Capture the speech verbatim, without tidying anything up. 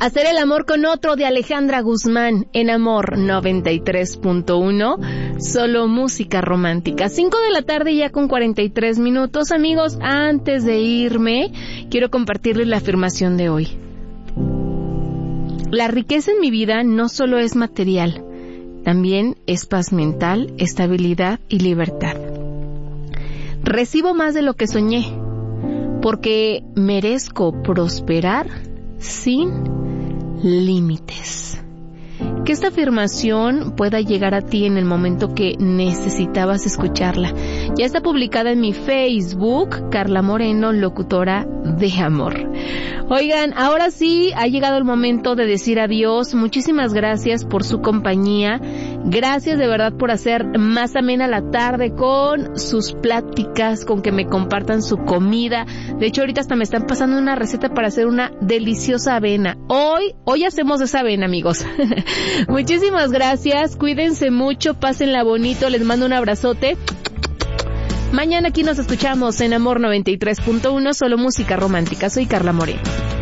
Hacer el amor con otro de Alejandra Guzmán en Amor noventa y tres punto uno, solo música romántica. cinco de la tarde ya con cuarenta y tres minutos. Amigos, antes de irme, quiero compartirles la afirmación de hoy. La riqueza en mi vida no solo es material, también es paz mental, estabilidad y libertad. Recibo más de lo que soñé, porque merezco prosperar sin límites. Que esta afirmación pueda llegar a ti en el momento que necesitabas escucharla. Ya está publicada en mi Facebook, Carla Moreno, locutora de amor. Oigan, ahora sí ha llegado el momento de decir adiós. Muchísimas gracias por su compañía. Gracias de verdad por hacer más amena la tarde con sus pláticas, con que me compartan su comida. De hecho, ahorita hasta me están pasando una receta para hacer una deliciosa avena. Hoy, hoy hacemos esa avena, amigos. Muchísimas gracias, cuídense mucho, pásenla bonito, les mando un abrazote. Mañana aquí nos escuchamos en Amor noventa y tres punto uno, solo música romántica. Soy Carla Moreno.